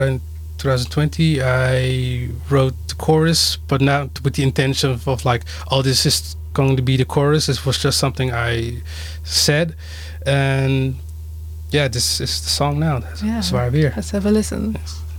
In 2020, I wrote the chorus, but not with the intention of like, oh, this is going to be the chorus. It was just something I said, and yeah, this is the song now. Yeah. Zwaar weer. Let's have a listen. Yes.